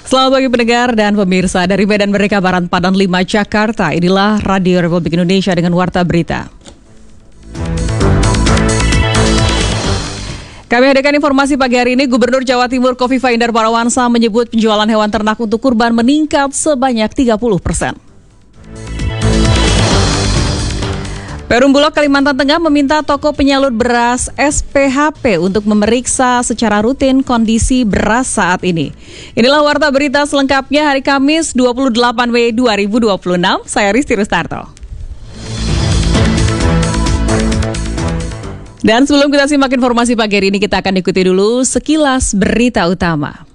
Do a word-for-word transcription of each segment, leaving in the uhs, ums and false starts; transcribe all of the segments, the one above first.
Selamat pagi pendengar dan pemirsa dari Medan Merdeka Barat Padan lima Jakarta. Inilah Radio Republik Indonesia dengan Warta Berita. Kami hadirkan informasi pagi hari ini. Gubernur Jawa Timur Khofifah Indar Parawansa menyebut penjualan hewan ternak untuk kurban meningkat sebanyak tiga puluh persen. Perum Bulog Kalimantan Tengah meminta toko penyalur beras S P H P untuk memeriksa secara rutin kondisi beras saat ini. Inilah Warta Berita selengkapnya hari Kamis dua puluh delapan Mei dua ribu dua puluh enam. Saya Risti Rustarto. Dan sebelum kita simak informasi pagi hari ini, kita akan ikuti dulu sekilas berita utama.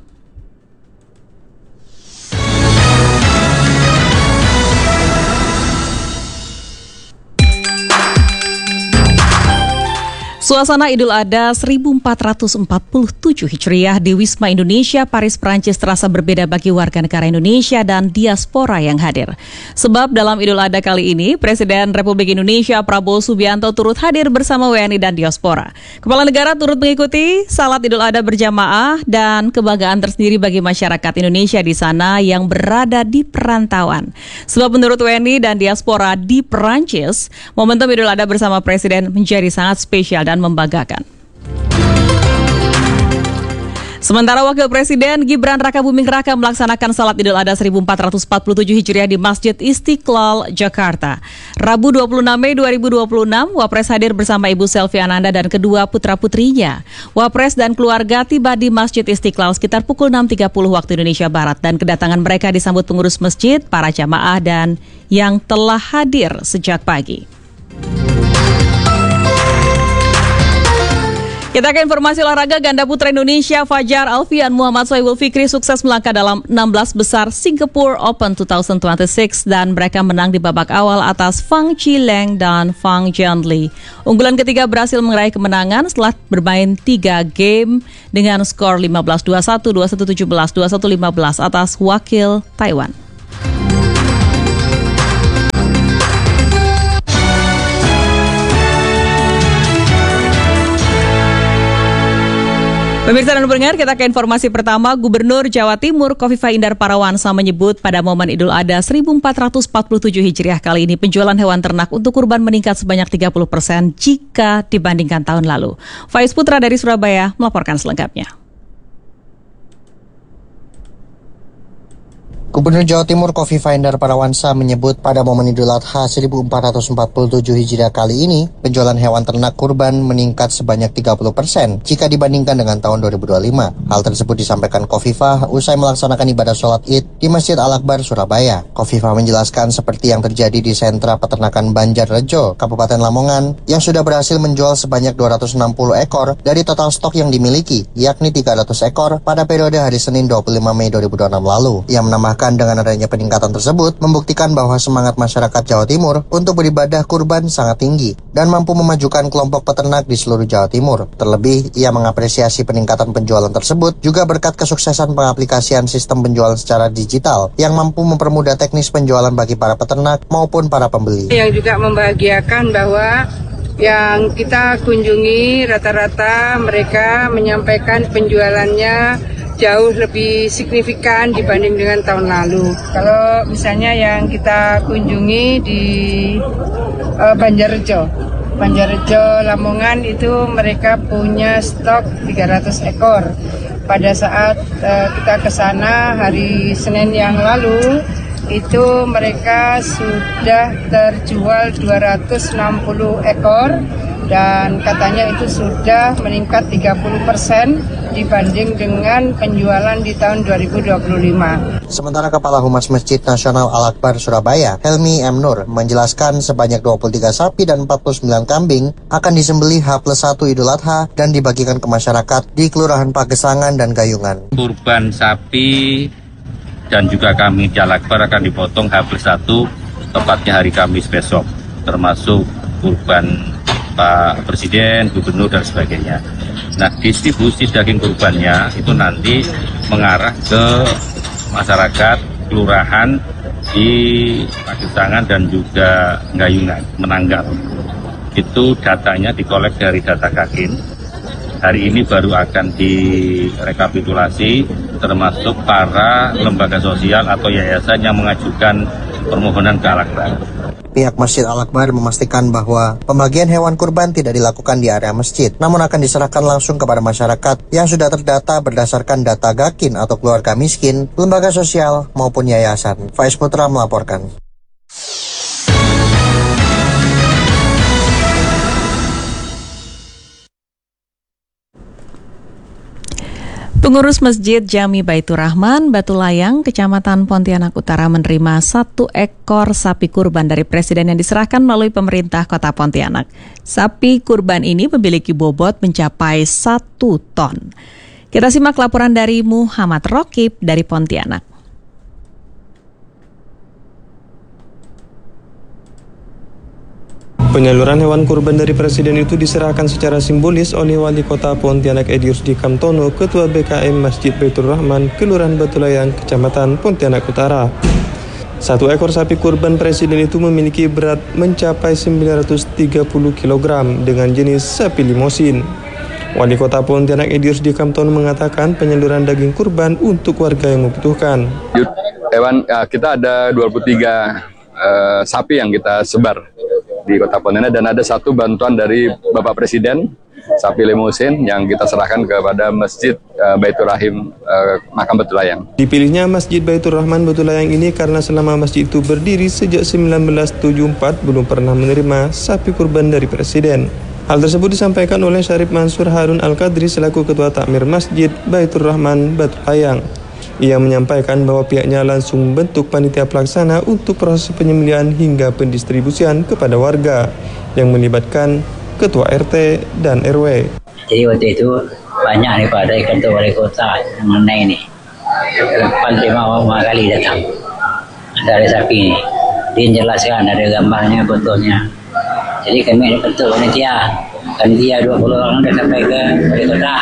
Suasana Idul Adha seribu empat ratus empat puluh tujuh Hijriah di Wisma Indonesia, Paris, Prancis terasa berbeda bagi warga negara Indonesia dan diaspora yang hadir. Sebab dalam Idul Adha kali ini, Presiden Republik Indonesia Prabowo Subianto turut hadir bersama W N I dan diaspora. Kepala negara turut mengikuti salat Idul Adha berjamaah dan kebanggaan tersendiri bagi masyarakat Indonesia di sana yang berada di perantauan. Sebab menurut W N I dan diaspora di Prancis, momentum Idul Adha bersama Presiden menjadi sangat spesial dan membanggakan. Sementara Wakil Presiden Gibran Rakabuming Raka melaksanakan salat Idul Adha seribu empat ratus empat puluh tujuh Hijriah di Masjid Istiqlal, Jakarta. Rabu dua puluh enam Mei dua ribu dua puluh enam, Wapres hadir bersama Ibu Selvi Ananda dan kedua putra-putrinya. Wapres dan keluarga tiba di Masjid Istiqlal sekitar pukul enam tiga puluh waktu Indonesia Barat dan kedatangan mereka disambut pengurus masjid, para jamaah dan yang telah hadir sejak pagi. Kita ke informasi olahraga. Ganda putra Indonesia Fajar Alfian Muhammad Sohibul Fikri sukses melangkah dalam enam belas besar Singapore Open dua ribu dua puluh enam dan mereka menang di babak awal atas Fang Qileng dan Fang Jianli. Unggulan ketiga berhasil meraih kemenangan setelah bermain tiga game dengan skor lima belas dua puluh satu, dua puluh satu tujuh belas, dua puluh satu lima belas atas wakil Taiwan. Pemirsa dan pendengar, kita ke informasi pertama. Gubernur Jawa Timur Khofifah Indar Parawansa menyebut pada momen Idul Adha seribu empat ratus empat puluh tujuh Hijriah kali ini penjualan hewan ternak untuk kurban meningkat sebanyak tiga puluh persen jika dibandingkan tahun lalu. Faiz Putra dari Surabaya melaporkan selengkapnya. Gubernur Jawa Timur Khofifah Indar Parawansa menyebut pada momen Idul Adha seribu empat ratus empat puluh tujuh Hijriah kali ini, penjualan hewan ternak kurban meningkat sebanyak tiga puluh persen jika dibandingkan dengan tahun dua ribu dua puluh lima. Hal tersebut disampaikan Khofifah usai melaksanakan ibadah sholat Id di Masjid Al-Akbar, Surabaya. Khofifah menjelaskan seperti yang terjadi di sentra peternakan Banjarrejo, Kabupaten Lamongan, yang sudah berhasil menjual sebanyak dua ratus enam puluh ekor dari total stok yang dimiliki, yakni tiga ratus ekor pada periode hari Senin dua puluh lima Mei dua ribu dua puluh enam lalu. Ia menambahkan dengan adanya peningkatan tersebut membuktikan bahwa semangat masyarakat Jawa Timur untuk beribadah kurban sangat tinggi dan mampu memajukan kelompok peternak di seluruh Jawa Timur. Terlebih, ia mengapresiasi peningkatan penjualan tersebut juga berkat kesuksesan pengaplikasian sistem penjualan secara digital yang mampu mempermudah teknis penjualan bagi para peternak maupun para pembeli. Yang juga membahagiakan bahwa yang kita kunjungi rata-rata mereka menyampaikan penjualannya jauh lebih signifikan dibanding dengan tahun lalu. Kalau misalnya yang kita kunjungi di uh, Banjarrejo, Banjarrejo Lamongan itu mereka punya stok tiga ratus ekor. Pada saat uh, kita ke sana hari Senin yang lalu, itu mereka sudah terjual dua ratus enam puluh ekor dan katanya itu sudah meningkat tiga puluh persen dibanding dengan penjualan di tahun dua ribu dua puluh lima. Sementara Kepala Humas Masjid Nasional Al-Akbar Surabaya, Helmi M. Nur, menjelaskan sebanyak dua puluh tiga sapi dan empat puluh sembilan kambing akan disembelih H plus satu Idul Adha dan dibagikan ke masyarakat di Kelurahan Pagesangan dan Gayungan. Kurban sapi dan juga kambing di Al-Akbar akan dipotong H plus satu tepatnya hari Kamis besok, termasuk kurban Pak Presiden, Gubernur, dan sebagainya. Nah, distribusi daging kurbannya itu nanti mengarah ke masyarakat, kelurahan di Pagesangan dan juga Gayungan, Menanggap. Itu datanya dikolek dari data Kakin. Hari ini baru akan direkapitulasi termasuk para lembaga sosial atau yayasan yang mengajukan permohonan ke Al-Akbar. Pihak Masjid Al-Akbar memastikan bahwa pembagian hewan kurban tidak dilakukan di area masjid, namun akan diserahkan langsung kepada masyarakat yang sudah terdata berdasarkan data Gakin atau keluarga miskin, lembaga sosial maupun yayasan. Faiz Putra melaporkan. Pengurus Masjid Jami Baitur Rahman, Batu Layang, Kecamatan Pontianak Utara menerima satu ekor sapi kurban dari Presiden yang diserahkan melalui pemerintah Kota Pontianak. Sapi kurban ini memiliki bobot mencapai satu ton. Kita simak laporan dari Muhammad Rokib dari Pontianak. Penyaluran hewan kurban dari Presiden itu diserahkan secara simbolis oleh Wali Kota Pontianak Edi Rusdi Kamtono, Ketua B K M Masjid Baitur Rahman, Kelurahan Batu Layang, Kecamatan Pontianak Utara. Satu ekor sapi kurban Presiden itu memiliki berat mencapai sembilan ratus tiga puluh kilogram dengan jenis sapi limosin. Wali Kota Pontianak Edi Rusdi Kamtono mengatakan penyaluran daging kurban untuk warga yang membutuhkan. Hewan kita ada dua puluh tiga uh, sapi yang kita sebar di Kota Pontianak, dan ada satu bantuan dari Bapak Presiden, sapi limusin yang kita serahkan kepada Masjid uh, Baitur Rahim uh, Makam Batu Layang. Dipilihnya Masjid Baitur Rahman Batu Layang ini karena selama masjid itu berdiri sejak seribu sembilan ratus tujuh puluh empat belum pernah menerima sapi kurban dari Presiden. Hal tersebut disampaikan oleh Syarif Mansur Harun Al-Qadri selaku Ketua Takmir Masjid Baitur Rahman Batu Layang. Ia menyampaikan bahwa pihaknya langsung membentuk panitia pelaksana untuk proses penyembelihan hingga pendistribusian kepada warga yang melibatkan Ketua R T dan R W. Jadi waktu itu banyak daripada kantor wali kota yang mengenai ini. Lepas lima, lima kali datang. Ada sapi ini. Dia menjelaskan, ada gambarnya, fotonya. Jadi kami bentuk panitia. Panitia dua puluh orang sudah sampai ke wali kota.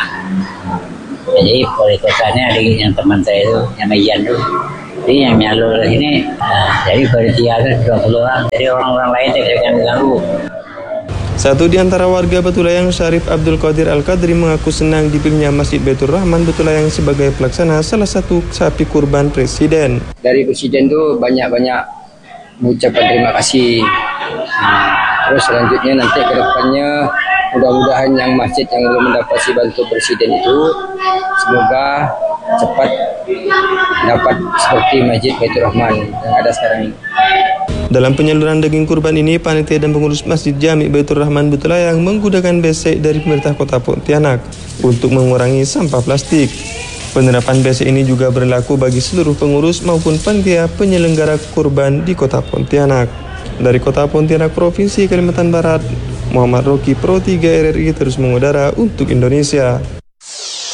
Jadi wali kotanya ada yang teman saya itu, yang Mejan itu. Jadi yang menyalur ke sini, nah, jadi panitia itu dua puluh orang. Jadi orang-orang lain tidak akan diganggu. Satu di antara warga Batu Layang, Syarif Abdul Qadir Al-Qadri, mengaku senang dipilihnya Masjid Baitur Rahman Batu Layang sebagai pelaksana salah satu sapi kurban Presiden. Dari Presiden itu banyak-banyak mengucapkan terima kasih. Nah, terus selanjutnya nanti ke depannya mudah-mudahan yang masjid yang belum mendapat bantu Presiden itu semoga cepat dapat seperti Masjid Baitur Rahman yang ada sekarang ini. Dalam penyaluran daging kurban ini, panitia dan pengurus Masjid Jami Baitur Rahman Batu Layang menggunakan besek dari pemerintah Kota Pontianak untuk mengurangi sampah plastik. Penerapan besek ini juga berlaku bagi seluruh pengurus maupun panitia penyelenggara kurban di Kota Pontianak. Dari Kota Pontianak, Provinsi Kalimantan Barat, Muhammad Roki, Pro tiga R R I terus mengudara untuk Indonesia.